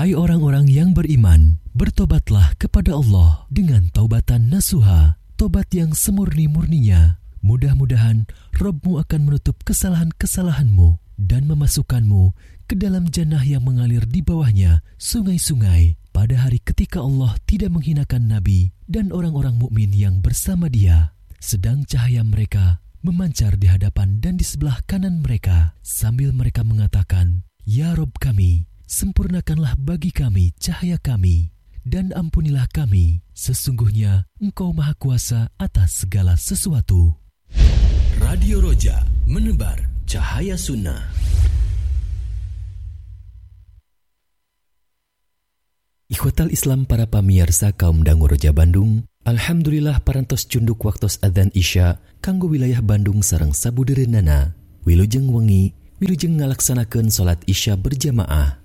Hai orang-orang yang beriman, bertobatlah kepada Allah dengan taubatan nasuha, tobat yang semurni-murninya. Mudah-mudahan Rabb-Mu akan menutup kesalahan-kesalahanmu dan memasukkanmu ke dalam jannah yang mengalir di bawahnya sungai-sungai pada hari ketika Allah tidak menghinakan Nabi dan orang-orang mukmin yang bersama Dia, sedang cahaya mereka memancar di hadapan dan di sebelah kanan mereka sambil mereka mengatakan, Ya Rabb kami, sempurnakanlah bagi kami cahaya kami dan ampunilah kami, sesungguhnya Engkau Maha Kuasa atas segala sesuatu. Radio Roja, menebar cahaya sunnah. Ikhwatal Islam para pamirsa kaum dangu Roja Bandung, alhamdulillah parantos cunduk waktos adzan Isya kanggo wilayah Bandung sareng sabudereunana. Wilujeng wengi, wilujeng ngalaksanakeun salat Isya berjamaah.